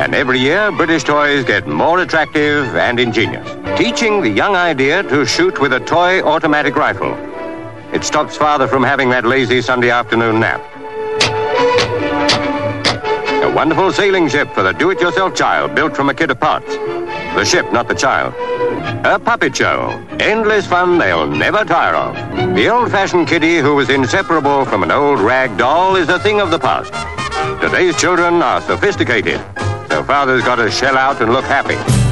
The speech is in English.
And every year, British toys get more attractive and ingenious, teaching the young idea to shoot with a toy automatic rifle. It stops father from having that lazy Sunday afternoon nap. A wonderful sailing ship for the do-it-yourself child, built from a kit of parts. The ship, not the child. A puppet show. Endless fun they'll never tire of. The old-fashioned kitty who was inseparable from an old rag doll is a thing of the past. Today's children are sophisticated, so father's got to shell out and look happy.